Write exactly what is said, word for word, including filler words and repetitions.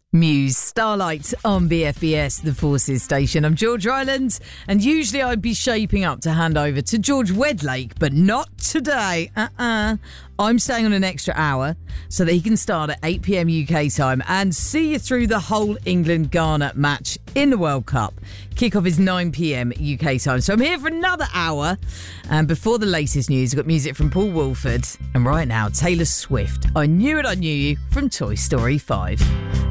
Muse, Starlight on B F B S, the Forces station. I'm George Ryland, and usually I'd be shaping up to hand over to George Wedlake, but not today. Uh-uh. I'm staying on an extra hour so that he can start at eight p.m. U K time and see you through the whole England-Ghana match in the World Cup. Kickoff is nine p.m. U K time. So I'm here for another hour. And before the latest news, I've got music from Paul Woolford. And right now, Taylor Swift. I Knew It, I Knew You from Toy Story five.